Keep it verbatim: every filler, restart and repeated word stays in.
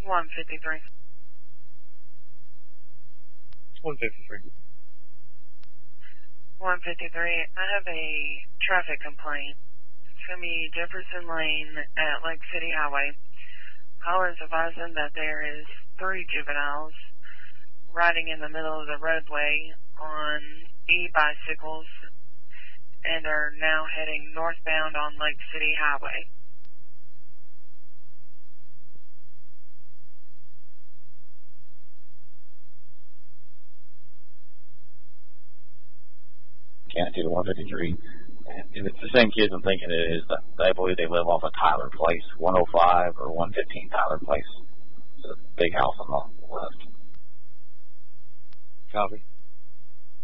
one fifty-three. one fifty-three. one fifty-three. I have a traffic complaint. It's going to be Jefferson Lane at Lake City Highway. Caller's advising that there is three juveniles riding in the middle of the roadway on e-bicycles and are now heading northbound on Lake City Highway. Can't do the one fifty-three. If it's the same kids I'm thinking it is, I believe they live off of Tyler Place, one oh five or one fifteen Tyler Place. It's a big house on the left. Copy.